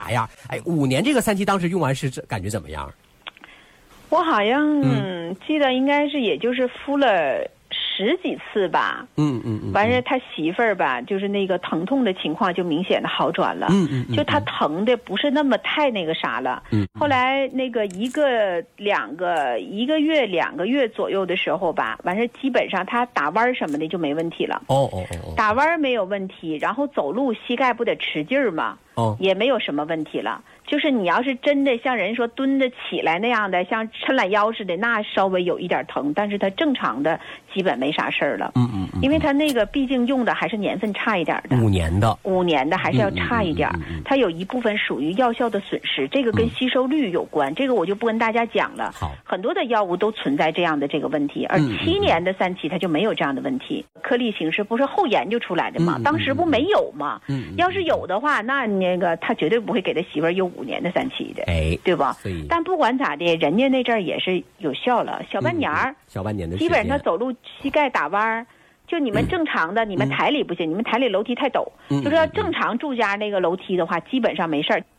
啥样？哎，5年这个三七当时用完是感觉怎么样？ 我好像记得应该是也就是敷了10几次吧。完事他媳妇儿吧，就是那个疼痛的情况就明显的好转了。就他疼的不是那么太那个啥了。后来那个1个月2个月左右的时候吧，完事基本上他打弯什么的就没问题了。打弯没有问题，然后走路膝盖不得持劲儿吗？也没有什么问题了。就是你要是真的像人说蹲着起来那样的，像抻懒腰似的，那稍微有一点疼，但是他正常的基本没啥事儿了。因为他那个毕竟用的还是年份差一点的，5年的还是要差一点。它有一部分属于药效的损失，这个跟吸收率有关，这个我就不跟大家讲了。很多的药物都存在这样的这个问题，而7年的三七它就没有这样的问题。颗粒形式不是后研究出来的吗？当时不没有吗？要是有的话，那个他绝对不会给他媳妇儿用5年的三七的，对吧？但不管咋的，人家那阵儿也是有效了，小半年的基本上他走路膝盖打弯，就你们正常的，你们台里不行，你们台里楼梯太陡，就是要正常住家那个楼梯的话，基本上没事儿。